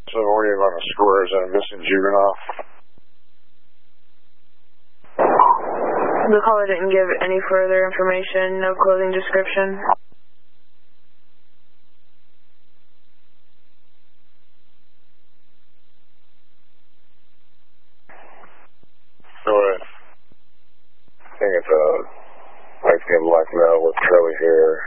So what are you going to score? Is that a missing juvenile? The caller didn't give any further information, no clothing description. Go ahead. I think it's a light-skinned black male with curly hair.